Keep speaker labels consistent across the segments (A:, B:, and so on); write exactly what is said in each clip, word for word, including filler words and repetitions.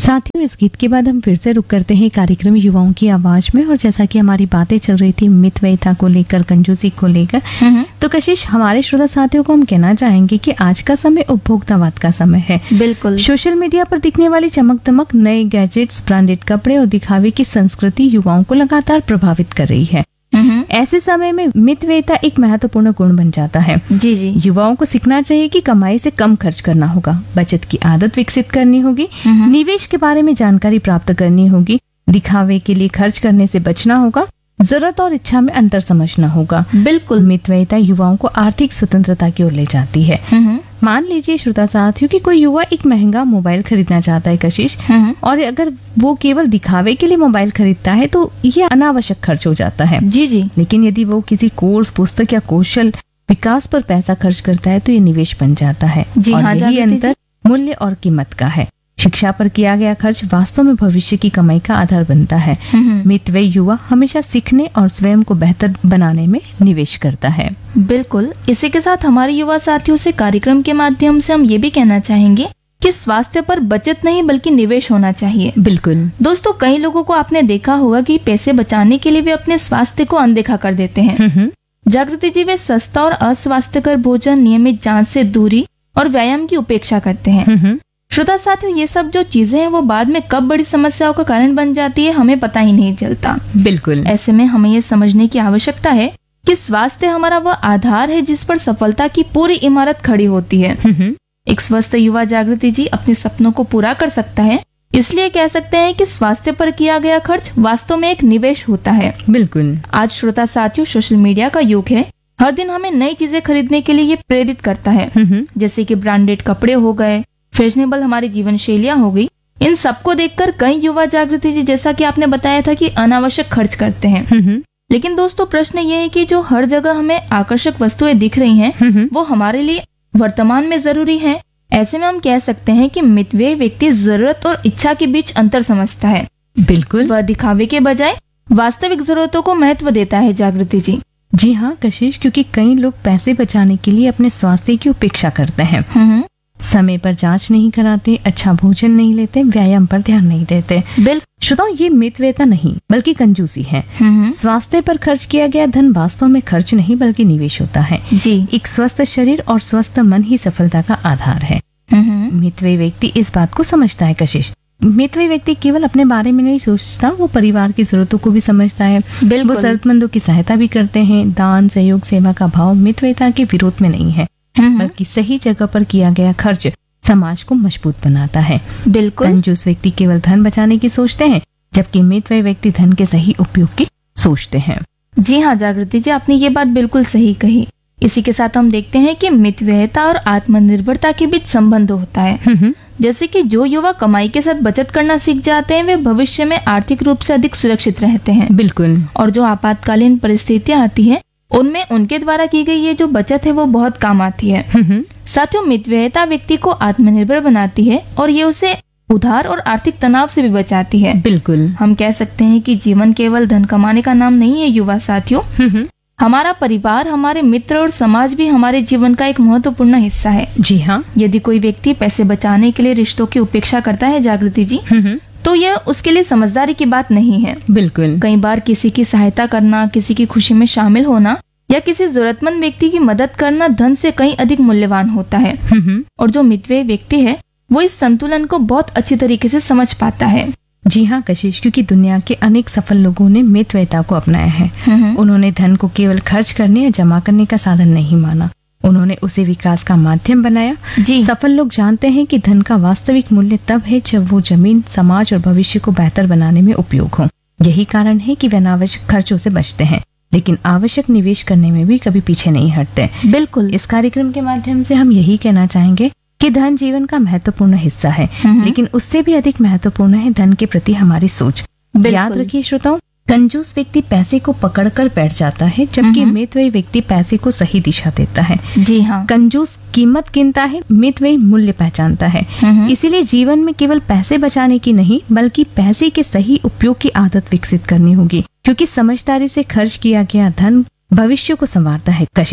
A: साथियों, इस गीत के बाद हम फिर से रुक करते हैं कार्यक्रम युवाओं की आवाज में। और जैसा कि हमारी बातें चल रही थी मितव्ययिता को लेकर, कंजूसी को लेकर, तो कशिश हमारे श्रोता साथियों को हम कहना चाहेंगे कि आज का समय उपभोक्तावाद का समय है।
B: बिल्कुल।
A: सोशल मीडिया पर दिखने वाली चमक दमक, नए गैजेट्स, ब्रांडेड कपड़े और दिखावे की संस्कृति युवाओं को लगातार प्रभावित कर रही है। ऐसे समय में मितव्ययिता एक महत्वपूर्ण गुण बन जाता है।
B: जी जी।
A: युवाओं को सीखना चाहिए कि कमाई से कम खर्च करना होगा, बचत की आदत विकसित करनी होगी, निवेश के बारे में जानकारी प्राप्त करनी होगी, दिखावे के लिए खर्च करने से बचना होगा, जरूरत और इच्छा में अंतर समझना होगा।
B: बिल्कुल।
A: मितव्ययिता युवाओं को आर्थिक स्वतंत्रता की ओर ले जाती है। मान लीजिए श्रोता साथियों कि कोई युवा एक महंगा मोबाइल खरीदना चाहता है कशिश, और अगर वो केवल दिखावे के लिए मोबाइल खरीदता है तो ये अनावश्यक खर्च हो जाता है।
B: जी जी।
A: लेकिन यदि वो किसी कोर्स, पुस्तक या कौशल विकास पर पैसा खर्च करता है तो ये निवेश बन जाता है।
B: जी
A: और
B: हाँ,
A: यही अंतर मूल्य और कीमत का है। शिक्षा पर किया गया खर्च वास्तव में भविष्य की कमाई का आधार बनता है। मितव्ययी युवा हमेशा सीखने और स्वयं को बेहतर बनाने में निवेश करता है।
B: बिल्कुल। इसी के साथ हमारे युवा साथियों से कार्यक्रम के माध्यम से हम ये भी कहना चाहेंगे कि स्वास्थ्य पर बचत नहीं बल्कि निवेश होना चाहिए।
A: बिल्कुल।
B: दोस्तों, कई लोगों को आपने देखा होगा कि पैसे बचाने के लिए वे अपने स्वास्थ्य को अनदेखा कर देते हैं। जागृति जी, वे सस्ता और अस्वास्थ्यकर भोजन, नियमित जांच से दूरी और व्यायाम की उपेक्षा करते हैं। श्रोता साथियों, ये सब जो चीजें हैं वो बाद में कब बड़ी समस्याओं का कारण बन जाती है हमें पता ही नहीं चलता।
A: बिल्कुल।
B: ऐसे में हमें ये समझने की आवश्यकता है कि स्वास्थ्य हमारा वह आधार है जिस पर सफलता की पूरी इमारत खड़ी होती है। एक स्वस्थ युवा, जागृति जी, अपने सपनों को पूरा कर सकता है। इसलिए कह सकते हैं कि स्वास्थ्य पर किया गया खर्च वास्तव में एक निवेश होता है।
A: बिल्कुल।
B: आज श्रोता साथियों, सोशल मीडिया का युग है। हर दिन हमें नई चीजें खरीदने के लिए ये प्रेरित करता है, जैसे कि ब्रांडेड कपड़े हो गए, फैशनेबल हमारी जीवन शैलियां हो गई। इन सबको देखकर कई युवा, जागृति जी, जैसा कि आपने बताया था कि अनावश्यक खर्च करते हैं। लेकिन दोस्तों, प्रश्न ये है कि जो हर जगह हमें आकर्षक वस्तुएं दिख रही हैं, वो हमारे लिए वर्तमान में जरूरी हैं। ऐसे में हम कह सकते हैं कि मितव्ययी व्यक्ति जरूरत और इच्छा के बीच अंतर समझता है।
A: बिल्कुल।
B: वह दिखावे के बजाय वास्तविक जरूरतों को महत्व देता है। जागृति जी।
A: जी हाँ कशिश, क्योंकि कई लोग पैसे बचाने के लिए अपने स्वास्थ्य की उपेक्षा करते हैं। समय पर जांच नहीं कराते, अच्छा भोजन नहीं लेते, व्यायाम पर ध्यान नहीं देते।
B: बिल्कुल।
A: श्रोताओं, ये मितव्ययिता नहीं बल्कि कंजूसी है। स्वास्थ्य पर खर्च किया गया धन वास्तव में खर्च नहीं बल्कि निवेश होता है।
B: जी।
A: एक स्वस्थ शरीर और स्वस्थ मन ही सफलता का आधार है। मितव्ययी व्यक्ति इस बात को समझता है कशिश। मितव्ययी व्यक्ति केवल अपने बारे में नहीं सोचता, वो परिवार की जरूरतों को भी समझता है। वो जरूरतमंदों की सहायता भी करते हैं। दान, सहयोग, सेवा का भाव मितव्ययिता के विरोध में नहीं है, बल्कि सही जगह पर किया गया खर्च समाज को मजबूत बनाता है।
B: बिल्कुल।
A: कंजूस व्यक्ति केवल धन बचाने की सोचते हैं, जबकि मितव्ययी व्यक्ति धन के सही उपयोग की सोचते हैं।
B: जी हाँ जागृति जी, आपने ये बात बिल्कुल सही कही। इसी के साथ हम देखते हैं कि मितव्ययिता और आत्मनिर्भरता के बीच संबंध होता है। जैसे कि जो युवा कमाई के साथ बचत करना सीख जाते हैं, वे भविष्य में आर्थिक रूप से अधिक सुरक्षित रहते हैं।
A: बिल्कुल।
B: और जो आपातकालीन परिस्थितियां आती हैं, उनमें उनके द्वारा की गई ये जो बचत है वो बहुत काम आती है। साथियों, मितव्ययिता व्यक्ति को आत्मनिर्भर बनाती है और ये उसे उधार और आर्थिक तनाव से भी बचाती है।
A: बिल्कुल।
B: हम कह सकते हैं कि जीवन केवल धन कमाने का नाम नहीं है युवा साथियों। हमारा परिवार, हमारे मित्र और समाज भी हमारे जीवन का एक महत्वपूर्ण हिस्सा है।
A: जी हाँ।
B: यदि कोई व्यक्ति पैसे बचाने के लिए रिश्तों की उपेक्षा करता है जागृति जी, तो यह उसके लिए समझदारी की बात नहीं है।
A: बिल्कुल।
B: कई बार किसी की सहायता करना, किसी की खुशी में शामिल होना या किसी जरूरतमंद व्यक्ति की मदद करना धन से कहीं अधिक मूल्यवान होता है। और जो मितव्ययी व्यक्ति है वो इस संतुलन को बहुत अच्छी तरीके से समझ पाता है।
A: जी हाँ कशिश, क्योंकि दुनिया के अनेक सफल लोगों ने मितव्ययिता को अपनाया है। उन्होंने धन को केवल खर्च करने या जमा करने का साधन नहीं माना, उन्होंने उसे विकास का माध्यम बनाया।
B: जी।
A: सफल लोग जानते हैं कि धन का वास्तविक मूल्य तब है जब वो जमीन, समाज और भविष्य को बेहतर बनाने में उपयोग हो। यही कारण है कि वे अनावश्यक खर्चों से बचते हैं, लेकिन आवश्यक निवेश करने में भी कभी पीछे नहीं हटते।
B: बिल्कुल।
A: इस कार्यक्रम के माध्यम से हम यही कहना चाहेंगे कि धन जीवन का महत्वपूर्ण हिस्सा है, लेकिन उससे भी अधिक महत्वपूर्ण है धन के प्रति हमारी सोच। याद रखिए श्रोताओं, कंजूस व्यक्ति पैसे को पकड़कर बैठ जाता है, जबकि मितव्ययी व्यक्ति पैसे को सही दिशा देता है।
B: जी हाँ।
A: कंजूस कीमत गिनता है, मितव्ययी मूल्य पहचानता है। इसीलिए जीवन में केवल पैसे बचाने की नहीं बल्कि पैसे के सही उपयोग की आदत विकसित करनी होगी, क्योंकि समझदारी से खर्च किया गया धन भविष्य को संवारता है। कशिश,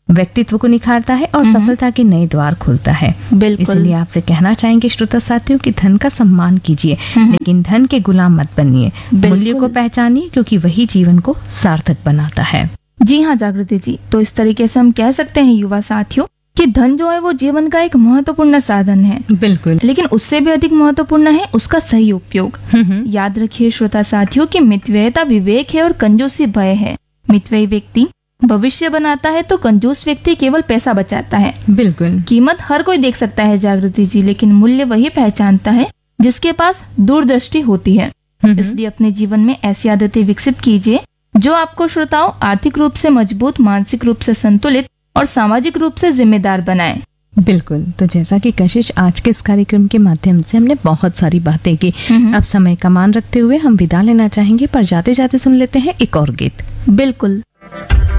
A: व्यक्तित्व को निखारता है और सफलता के नए द्वार खोलता है।
B: बिल्कुल।
A: इसलिए आपसे कहना चाहेंगे श्रोता साथियों कि धन का सम्मान कीजिए, लेकिन धन के गुलाम मत बनिए। मूल्य को पहचानिए, क्योंकि वही जीवन को सार्थक बनाता है।
B: जी हाँ जागृति जी, तो इस तरीके से हम कह सकते हैं युवा साथियों कि धन जो है वो जीवन का एक महत्वपूर्ण साधन है।
A: बिल्कुल।
B: लेकिन उससे भी अधिक महत्वपूर्ण है उसका सही उपयोग। याद रखिए श्रोता साथियों कि मितव्ययता विवेक है और कंजूसी भय है। मितव्ययी व्यक्ति भविष्य बनाता है तो कंजूस व्यक्ति केवल पैसा बचाता है।
A: बिल्कुल।
B: कीमत हर कोई देख सकता है जागृति जी, लेकिन मूल्य वही पहचानता है जिसके पास दूरदृष्टि होती है। इसलिए अपने जीवन में ऐसी आदतें विकसित कीजिए जो आपको श्रोताओं आर्थिक रूप से मजबूत, मानसिक रूप से संतुलित और सामाजिक रूप से जिम्मेदार बनाएं।
A: बिल्कुल। तो जैसा कि कशिश आज के इस कार्यक्रम के माध्यम से हमने बहुत सारी बातें की, अब समय का मान रखते हुए हम विदा लेना चाहेंगे, पर जाते जाते सुन लेते हैं एक और गीत।
B: बिल्कुल।